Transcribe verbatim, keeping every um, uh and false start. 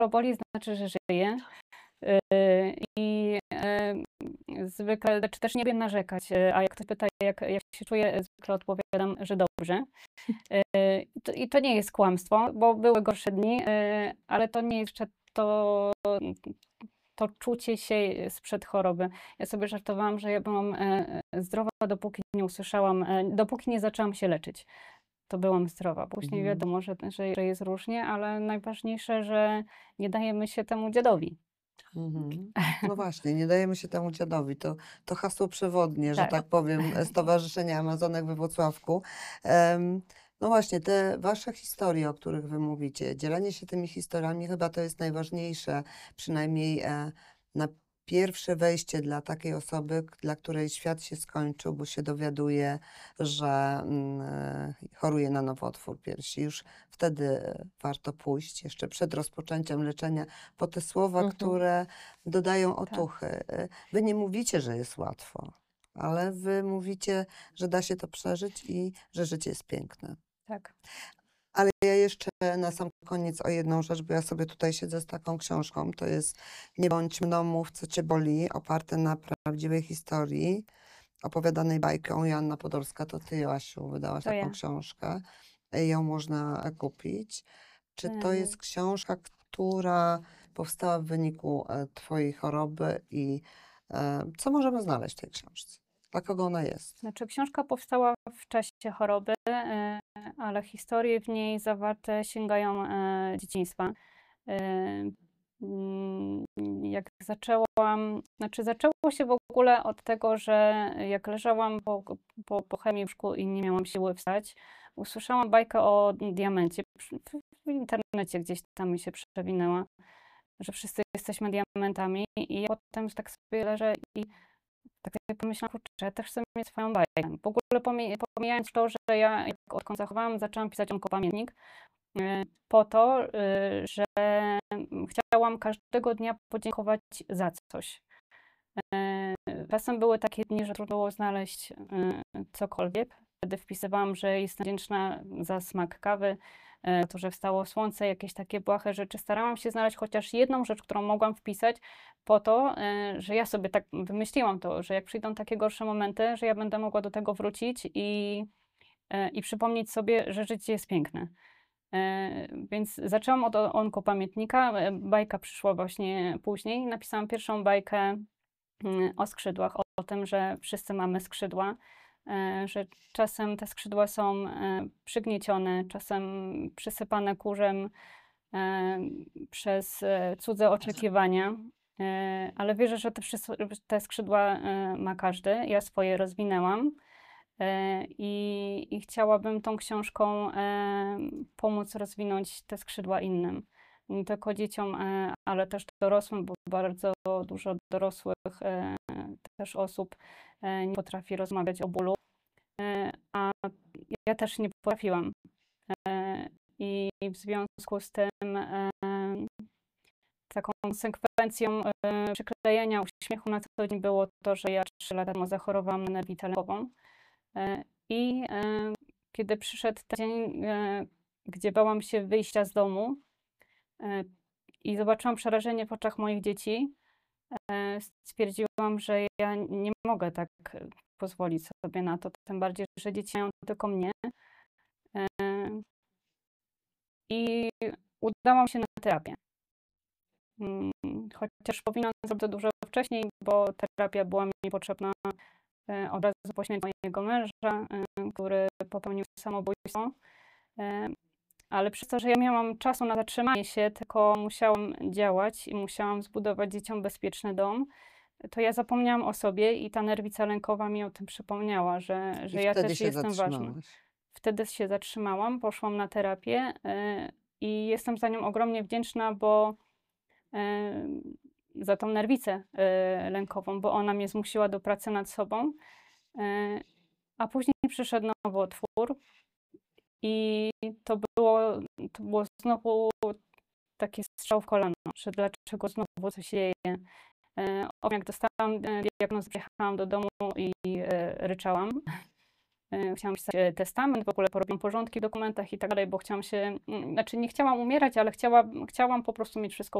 boli, znaczy, że żyję. I zwykle, czy też nie wiem narzekać, a jak ktoś pyta, jak, jak się czuję, zwykle odpowiadam, że dobrze. I to, I to nie jest kłamstwo, bo były gorsze dni, ale to nie jest jeszcze to, to czucie się sprzed choroby. Ja sobie żartowałam, że ja byłam zdrowa, dopóki nie usłyszałam, dopóki nie zaczęłam się leczyć. To byłam zdrowa. Później Mhm. wiadomo, że, że, że jest różnie, ale najważniejsze, że nie dajemy się temu dziadowi. Mhm. No właśnie, nie dajemy się temu dziadowi. To, to hasło przewodnie, że Tak. tak powiem, Stowarzyszenia Amazonek we Włocławku. Em, no właśnie, te wasze historie, o których wy mówicie, dzielenie się tymi historiami, chyba to jest najważniejsze, przynajmniej e, na pierwsze wejście dla takiej osoby, k- dla której świat się skończył, bo się dowiaduje, że mm, e, choruje na nowotwór piersi. Już wtedy e, warto pójść, jeszcze przed rozpoczęciem leczenia, po te słowa, Mhm. które dodają Tak. otuchy. Y, Wy nie mówicie, że jest łatwo, ale wy mówicie, że da się to przeżyć i że życie jest piękne. Tak. Ale ja jeszcze na sam koniec o jedną rzecz, bo ja sobie tutaj siedzę z taką książką. To jest Nie bądź mną, mów co cię boli, oparte na prawdziwej historii, opowiadanej bajką. Joanna Podolska, to ty, Joasiu, wydałaś To taką ja. książkę. Y, Ją można e, kupić. Czy to Ym, jest książka, która powstała w wyniku e, twojej choroby i e, co możemy znaleźć w tej książce? Dla kogo ona jest? Znaczy, książka powstała w czasie choroby, e, ale historie w niej zawarte sięgają e, dzieciństwa. E, mm, Jak zaczęłam, znaczy zaczęło się w ogóle od tego, że jak leżałam po, po, po chemii w łóżku i nie miałam siły wstać, usłyszałam bajkę o diamencie. Przy- W, w internecie gdzieś tam mi się przewinęła, że wszyscy jesteśmy diamentami i ja potem tak sobie leżę i tak sobie pomyślałam, kurczę, ja też chcę mieć swoją bajkę. W ogóle pomij pomijając to, że ja jak odkąd zachowałam, zaczęłam pisać onkopamiętnik, y, po to, y, że chciałam każdego dnia podziękować za coś. Y, Czasem były takie dni, że trudno było znaleźć y, cokolwiek. Wtedy wpisywałam, że jestem wdzięczna za smak kawy, y, to, że wstało słońce, jakieś takie błahe rzeczy. Starałam się znaleźć chociaż jedną rzecz, którą mogłam wpisać, po to, y, że ja sobie tak wymyśliłam to, że jak przyjdą takie gorsze momenty, że ja będę mogła do tego wrócić i, y, i przypomnieć sobie, że życie jest piękne. E, Więc zaczęłam od o- onkopamiętnika. e, Bajka przyszła właśnie później. Napisałam pierwszą bajkę mm, o skrzydłach, o, o tym, że wszyscy mamy skrzydła, e, że czasem te skrzydła są e, przygniecione, czasem przysypane kurzem e, przez e, cudze oczekiwania. E, Ale wierzę, że te, wszys- te skrzydła e, ma każdy. Ja swoje rozwinęłam. E, I, I chciałabym tą książką e, pomóc rozwinąć te skrzydła innym. Nie tylko dzieciom, e, ale też dorosłym, bo bardzo dużo dorosłych e, też osób e, nie potrafi rozmawiać o bólu. E, A ja też nie potrafiłam. E, I w związku z tym e, taką konsekwencją e, przyklejenia uśmiechu na co dzień było to, że ja trzy lata temu zachorowałam na nerwicę lękową. E, I e, kiedy przyszedł ten dzień, e, gdzie bałam się wyjścia z domu e, i zobaczyłam przerażenie w oczach moich dzieci, e, stwierdziłam, że ja nie mogę tak e, pozwolić sobie na to, tym bardziej, że dzieci mają tylko mnie. E, I udałam się na terapię. Mm, Chociaż powinnam zrobić to dużo wcześniej, bo terapia była mi potrzebna e, od razu po śmierci mojego męża, e, który popełnił samobójstwo. E, Ale przez to, że ja miałam czasu na zatrzymanie się, tylko musiałam działać i musiałam zbudować dzieciom bezpieczny dom, to ja zapomniałam o sobie i ta nerwica lękowa mi o tym przypomniała, że, I że ja wtedy też się jestem ważna. zatrzymałaś. Wtedy się zatrzymałam, poszłam na terapię e, i jestem za nią ogromnie wdzięczna, bo e, za tą nerwicę e, lękową, bo ona mnie zmusiła do pracy nad sobą, e, a później przyszedł nowotwór i to było, to było znowu taki strzał w kolano, że dlaczego znowu coś się dzieje. E, o, Jak dostałam e, diagnozę, przyjechałam do domu i e, ryczałam. e, chciałam pisać e, testament, w ogóle porobiłam porządki w dokumentach i tak dalej, bo chciałam się, mm, znaczy nie chciałam umierać, ale chciałam, chciałam po prostu mieć wszystko